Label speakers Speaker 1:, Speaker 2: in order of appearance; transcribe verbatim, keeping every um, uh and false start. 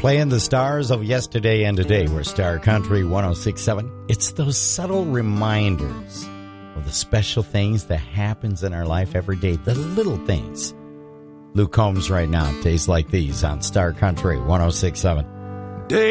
Speaker 1: Playing the stars of yesterday and today. We're Star Country one oh six point seven. It's those subtle reminders of the special things that happens in our life every day, the little things. Luke Combs right now, Days Like These on Star Country one oh six point seven.